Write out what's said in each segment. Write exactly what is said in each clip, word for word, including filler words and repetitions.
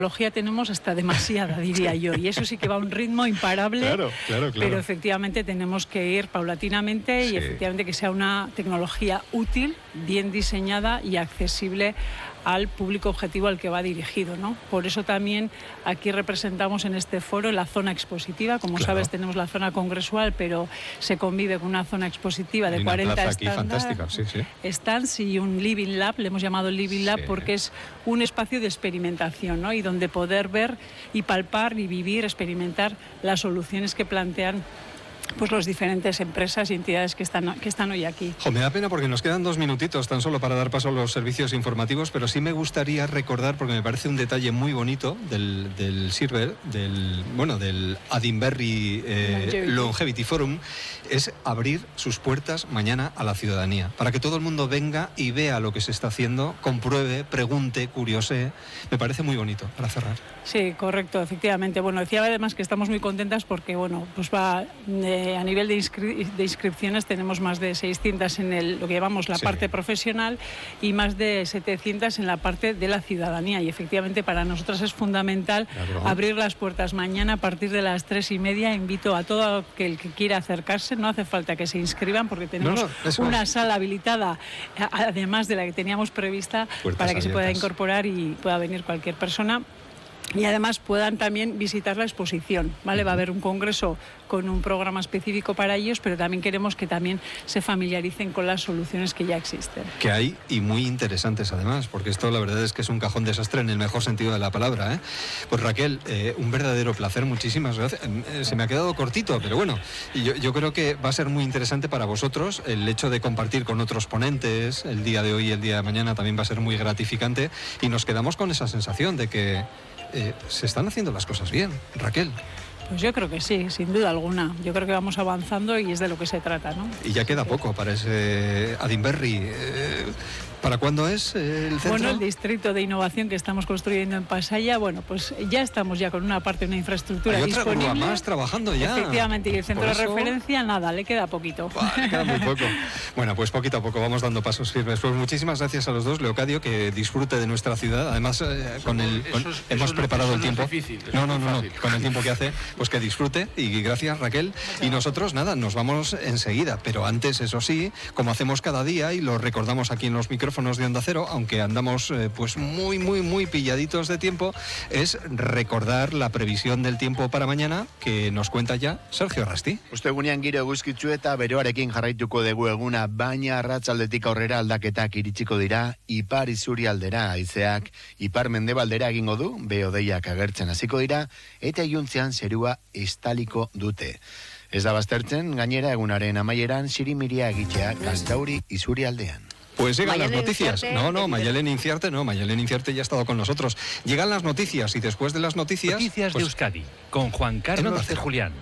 tecnología tenemos hasta demasiada, diría yo, y eso sí que va a un ritmo imparable, claro, claro, claro. Pero efectivamente tenemos que ir paulatinamente sí. y efectivamente que sea una tecnología útil, bien diseñada y accesible al público objetivo al que va dirigido, ¿no? Por eso también aquí representamos en este foro la zona expositiva. Como claro. sabes, tenemos la zona congresual, pero se convive con una zona expositiva de Hay cuarenta una plaza aquí stands, fantástica, sí, sí. stands y un living lab, le hemos llamado living lab sí. porque es un espacio de experimentación, ¿no? Y donde poder ver y palpar y vivir, experimentar las soluciones que plantean pues las diferentes empresas y entidades que están, que están hoy aquí. Jo, me da pena porque nos quedan dos minutitos tan solo para dar paso a los servicios informativos, pero sí me gustaría recordar, porque me parece un detalle muy bonito del, del Silver, del, bueno, del Adinberri eh, Longevity. Longevity Forum, es abrir sus puertas mañana a la ciudadanía, para que todo el mundo venga y vea lo que se está haciendo, compruebe, pregunte, curiosee. Me parece muy bonito, para cerrar. Sí, correcto, efectivamente. Bueno, decía además que estamos muy contentas porque, bueno, pues va... Eh, a nivel de, inscri de inscripciones tenemos más de seiscientas en el, lo que llamamos la sí. parte profesional y más de setecientas en la parte de la ciudadanía. Y efectivamente para nosotros es fundamental claro. abrir las puertas mañana a partir de las tres y media. Invito a todo aquel que quiera acercarse, no hace falta que se inscriban porque tenemos no, no, una es. sala habilitada, además de la que teníamos prevista, puertas para que abiertas. Se pueda incorporar y pueda venir cualquier persona. Y además puedan también visitar la exposición, ¿vale? Va a haber un congreso con un programa específico para ellos, pero también queremos que también se familiaricen con las soluciones que ya existen. Que hay, y muy interesantes además, porque esto la verdad es que es un cajón desastre en el mejor sentido de la palabra, ¿eh? Pues Raquel, eh, un verdadero placer, muchísimas gracias. Eh, se me ha quedado cortito, pero bueno, yo, yo creo que va a ser muy interesante para vosotros el hecho de compartir con otros ponentes, el día de hoy y el día de mañana también va a ser muy gratificante, y nos quedamos con esa sensación de que Eh, se están haciendo las cosas bien, Raquel. Pues yo creo que sí, sin duda alguna. Yo creo que vamos avanzando y es de lo que se trata, ¿no? Y ya queda poco para ese Adinberri. Eh, ¿Para cuándo es el centro? Bueno, el distrito de innovación que estamos construyendo en Pasaia, bueno, pues ya estamos ya con una parte de una infraestructura Hay otra disponible. grúa más trabajando ya. Efectivamente, y el centro de referencia, nada, le queda poquito. Bah, le queda muy poco. Bueno, pues poquito a poco vamos dando pasos firmes. Pues muchísimas gracias a los dos, Leocadio, que disfrute de nuestra ciudad. Además, eh, con el con, eso es, hemos eso preparado no, el tiempo. No, es no, no, no, no, con el tiempo que hace, pues que disfrute. Y gracias, Raquel. Y nosotros, nada, nos vamos enseguida. Pero antes, eso sí, como hacemos cada día y lo recordamos aquí en los micrófonos de Onda Cero, aunque andamos eh, pues muy, muy, muy pilladitos de tiempo, es recordar la previsión del tiempo para mañana que nos cuenta ya Sergio Rasti. Ostegunean giro eguzkitsu eta beroarekin jarraituko dugu eguna, baina arratsaldetik aurrera aldaketak iritsiko dira ipar isurialdera, haizeak ipar mendebaldera egingo du, behodeiak agertzen hasiko dira eta iluntzean zerua estaliko dute. Ez da baztertzen, gainera egunaren amaieran sirimiria egitea Kantauri isurialdean. Pues llegan Mayalen las noticias. Inciarte, no, no, Mayalen Inciarte, no, Mayalen Inciarte ya ha estado con nosotros. Llegan las noticias y después de las noticias... Noticias pues, de Euskadi, con Juan Carlos de Julián.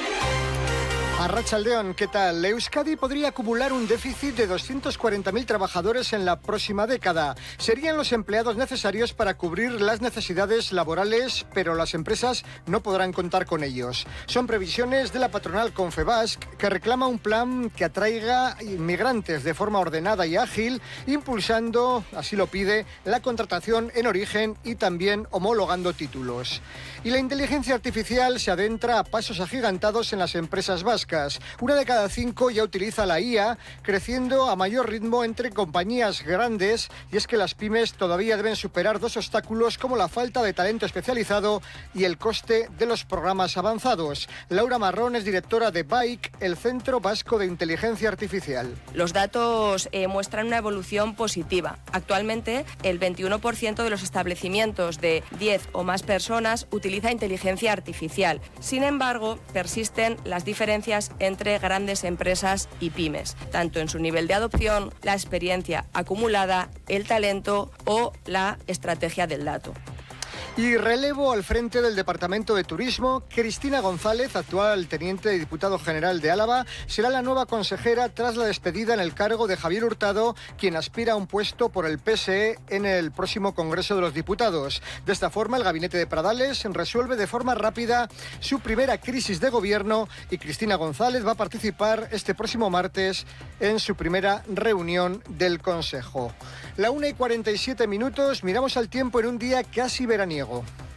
Arratsaldeon, ¿qué tal? Euskadi podría acumular un déficit de doscientos cuarenta mil trabajadores en la próxima década. Serían los empleados necesarios para cubrir las necesidades laborales, pero las empresas no podrán contar con ellos. Son previsiones de la patronal Confebask, que reclama un plan que atraiga inmigrantes de forma ordenada y ágil, impulsando, así lo pide, la contratación en origen y también homologando títulos. Y la inteligencia artificial se adentra a pasos agigantados en las empresas vascas. Una de cada cinco ya utiliza la I A, creciendo a mayor ritmo entre compañías grandes, y es que las pymes todavía deben superar dos obstáculos como la falta de talento especializado y el coste de los programas avanzados. Laura Marrón es directora de B A I C, el Centro Vasco de Inteligencia Artificial. Los datos eh, muestran una evolución positiva. Actualmente, el veintiuno por ciento de los establecimientos de diez o más personas utiliza inteligencia artificial. Sin embargo, persisten las diferencias entre grandes empresas y pymes, tanto en su nivel de adopción, la experiencia acumulada, el talento o la estrategia del dato. Y relevo al frente del Departamento de Turismo. Cristina González, actual teniente de diputado general de Álava, será la nueva consejera tras la despedida en el cargo de Javier Hurtado, quien aspira a un puesto por el P S E en el próximo Congreso de los Diputados. De esta forma, el gabinete de Pradales resuelve de forma rápida su primera crisis de gobierno y Cristina González va a participar este próximo martes en su primera reunión del Consejo. La una y cuarenta y siete minutos, miramos al tiempo en un día casi veraniego. gallego.